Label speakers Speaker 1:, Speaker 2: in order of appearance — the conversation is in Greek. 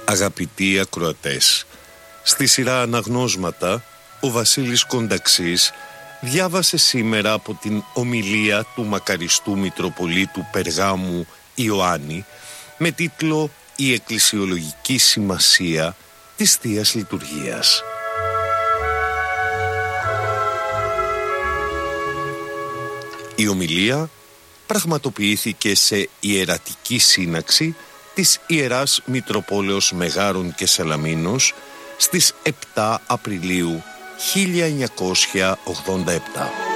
Speaker 1: Αγαπητοί ακροατές, στη σειρά αναγνώσματα ο Βασίλης Κονταξής διάβασε σήμερα από την ομιλία του μακαριστού Μητροπολίτου Περγάμου Ιωάννη με τίτλο «Η εκκλησιολογική σημασία της Θείας Λειτουργίας». Η ομιλία πραγματοποιήθηκε σε ιερατική σύναξη της Ιεράς Μητροπόλεως Μεγάρων και Σαλαμίνος στις 7 Απριλίου 1987.